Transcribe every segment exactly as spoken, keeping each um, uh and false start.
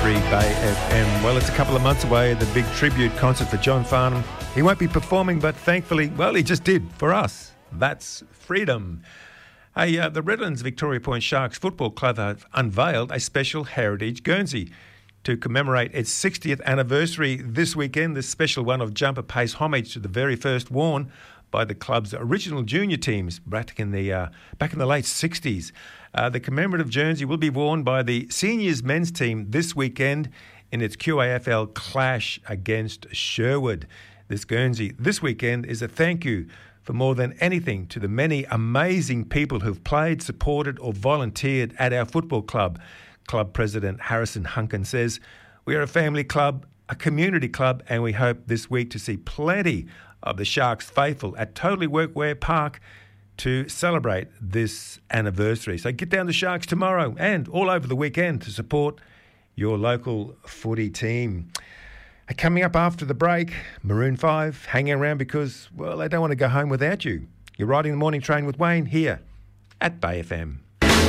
three Bay F M. Well, it's a couple of months away, the big tribute concert for John Farnham. He won't be performing, but thankfully, well, he just did for us. That's freedom. Hey, uh, the Redlands Victoria Point Sharks Football Club have unveiled a special Heritage Guernsey to commemorate its sixtieth anniversary this weekend. This special one of jumper pays homage to the very first worn by the club's original junior teams back in the uh, back in the late sixties. Uh, the commemorative jersey will be worn by the seniors men's team this weekend in its Q A F L clash against Sherwood. This Guernsey this weekend is a thank you for more than anything to the many amazing people who've played, supported or volunteered at our football club. Club President Harrison Hunkin says, "We are a family club, a community club, and we hope this week to see plenty of the Sharks faithful at Totally Workwear Park to celebrate this anniversary." So get down to Sharks tomorrow and all over the weekend to support your local footy team. Coming up after the break, Maroon five hanging around because, well, they don't want to go home without you. You're riding the morning train with Wayne here at Bay F M.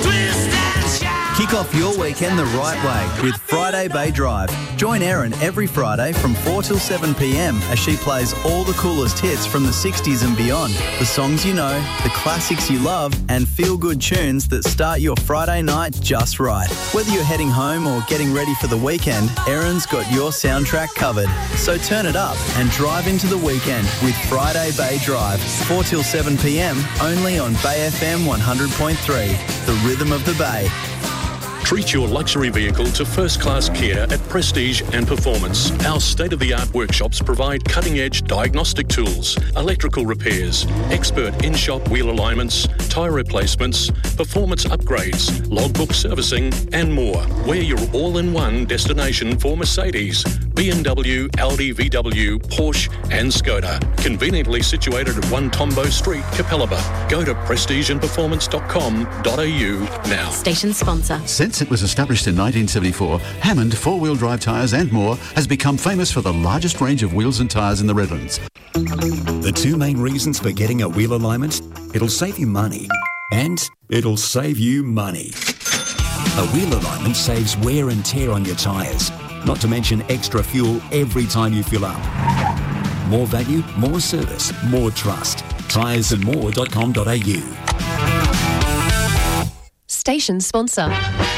Kick off your weekend the right way with Friday Bay Drive. Join Erin every Friday from four till seven p m as she plays all the coolest hits from the sixties and beyond. The songs you know, the classics you love, and feel-good tunes that start your Friday night just right. Whether you're heading home or getting ready for the weekend, Erin's got your soundtrack covered. So turn it up and drive into the weekend with Friday Bay Drive, four till seven p m, only on Bay F M one hundred point three, the rhythm of the Bay. Treat your luxury vehicle to first-class care at Prestige and Performance. Our state-of-the-art workshops provide cutting-edge diagnostic tools, electrical repairs, expert in-shop wheel alignments, tyre replacements, performance upgrades, logbook servicing, and more. We're your all-in-one destination for Mercedes, B M W, Audi, V W, Porsche, and Skoda. Conveniently situated at one Tombo Street, Capalaba. Go to prestige and performance dot com dot a u now. Station sponsor. Since it was established in nineteen seventy-four, Hammond four-wheel drive tyres and more has become famous for the largest range of wheels and tyres in the Redlands. The two main reasons for getting a wheel alignment: it'll save you money and it'll save you money. A wheel alignment saves wear and tear on your tyres, not to mention extra fuel every time you fill up. More value, more service, more trust. tyres and more dot com dot a u. Station sponsor.